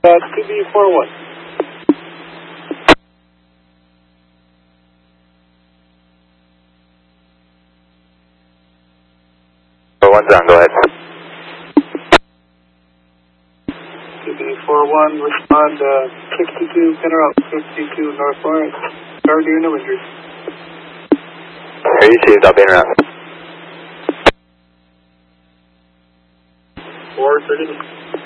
2B41. 41, go ahead. 2B41, respond 62, center up, 62 North Lawrence. Start doing no injuries. Are you received, I'll be in route. 430.